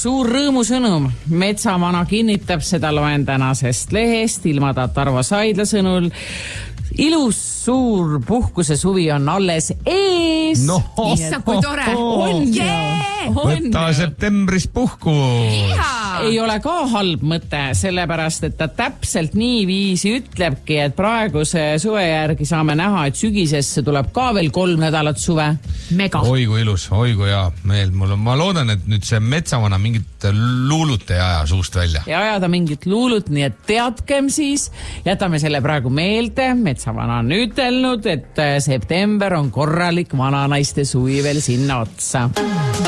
suur rõõmusõnum. Metsamana kinnitab, seda loen tänasest lehest. Ilmataat Tarvo Saidla sõnul ilus suur puhkuse suvi on alles ees. Issa, kui tore. Võtta septembris puhku. Ei ole ka halb mõte, sellepärast, et ta täpselt nii viisi ütlebki, et praeguse suve järgi saame näha, et sügisesse tuleb ka veel 3 nädalat suve. Mega. Oi kui ilus, oi kui hea meel. Ma loodan, et nüüd see metsamana mingit luulut ei aja suust välja. Ja ajada mingit luulut, nii et teadkem siis, jätame selle praegu meelde. Metsamana on ütelnud, et september on korralik vananaiste suvi veel sinna otsa.